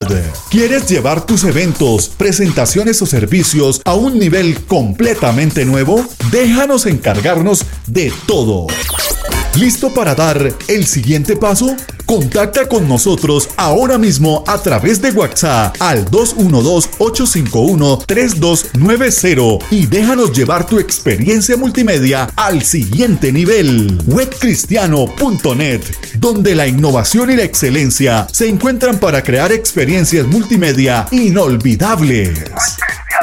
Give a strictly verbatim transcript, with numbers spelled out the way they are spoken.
¿Quieres llevar tus eventos, presentaciones o servicios a un nivel completamente nuevo? Déjanos encargarnos de todo. ¿Listo para dar el siguiente paso? Contacta con nosotros ahora mismo a través de WhatsApp al dos uno dos, ocho cinco uno, tres dos nueve cero y déjanos llevar tu experiencia multimedia al siguiente nivel. web cristiano punto net, donde la innovación y la excelencia se encuentran para crear experiencias multimedia inolvidables.